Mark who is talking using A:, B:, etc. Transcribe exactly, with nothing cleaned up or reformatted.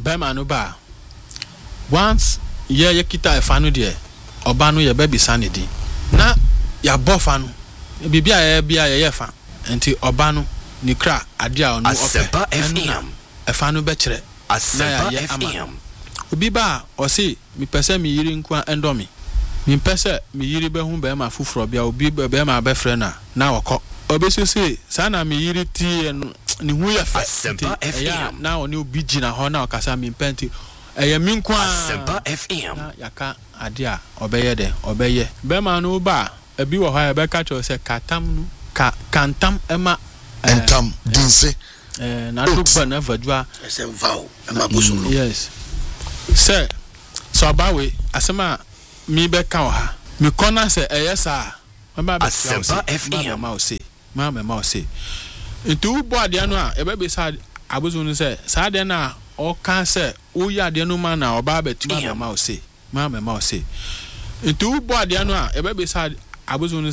A: bema no ba once ye ye kita efa no de oba no ye ba bisa ne din na ya bofa no bibia ye bia ye yefa enti oba no ni kra ade a ono ope efa no be kire
B: Asempa F M
A: obi ba o se mi pese mi yiri nko endomi mi pese mi yiri be hu be ma fufuro bia obi be ma be frɛ na na wokɔ obeso se sana mi yiri ti ni hu ye fa
B: Asempa F M
A: na oni obi gina ho na okasa mi penti eye mi nko
B: Asempa F M
A: na yaka ade a obeye de obeye be ma no ba ebi wo ha e be ka cho se katam no ka kantam ema
C: entam dinse
A: eh na to ba na vadua
C: ese vow ema bosom
A: yes sir so bawe asema mi be ka ha mi kona se eyesa ma ba
B: Asempa F M
A: ma o se ma ma ma o se ntu bo ade no a e be be sa abozo no se sa ade na o kan se o ya ade no ma na oba betu ma ma o se ma ma ma o se ntu bo ade no a e be be sa abozo no